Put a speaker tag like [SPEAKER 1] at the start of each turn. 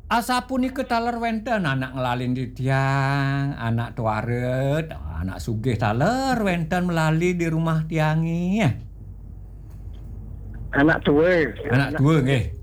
[SPEAKER 1] Asapunika taler wenten anak nglalin di tiang, anak tuaret, anak sugih taler wenten melali di rumah tiangi.
[SPEAKER 2] Anak tua.
[SPEAKER 1] Anak tua nggih.